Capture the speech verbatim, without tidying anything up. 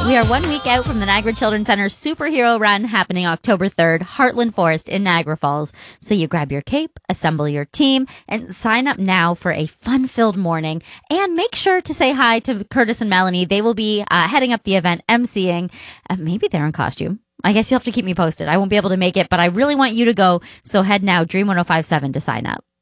We are one week out from the Niagara Children's Center superhero run happening October third, Heartland Forest in Niagara Falls. So you grab your cape, assemble your team, and sign up now for a fun-filled morning. And make sure to say hi to Curtis and Melanie. They will be uh, heading up the event, emceeing. Uh, maybe they're in costume. I guess you'll have to keep me posted. I won't be able to make it, but I really want you to go. So head now, Dream one oh five seven to sign up.